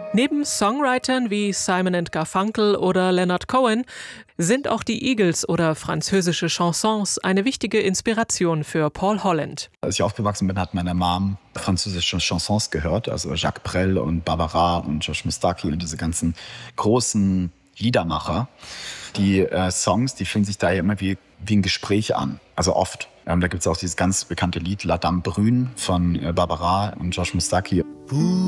Neben Songwritern wie Simon & Garfunkel oder Leonard Cohen sind auch die Eagles oder französische Chansons eine wichtige Inspiration für Paul Holland. Als ich aufgewachsen bin, hat meine Mom französische Chansons gehört, also Jacques Brel und Barbara und Josh Mustaki und diese ganzen großen Liedermacher. Die Songs, die fühlen sich da ja immer wie ein Gespräch an, also oft. Da gibt es auch dieses ganz bekannte Lied La Dame Brune von Barbara und Josh Mustaki.